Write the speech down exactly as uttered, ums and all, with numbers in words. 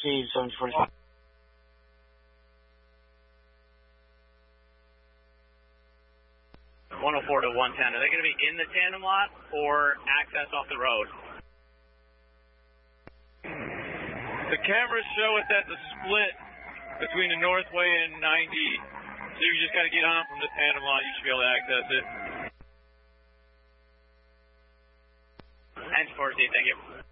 received, seventy forty-five. one oh four to one ten, are they going to be in the tandem lot or access off the road? The cameras show us at the split between the Northway and ninety, so you just got to get on from the tandem lot, you should be able to access it. And four Z, thank you.